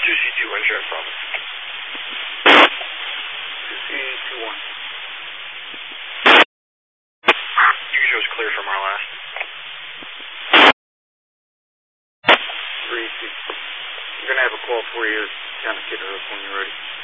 2C2 insurance office. 2C21. You show us clear from our last. 3C. We're going to have a call for you down at Kid Hook when you're ready.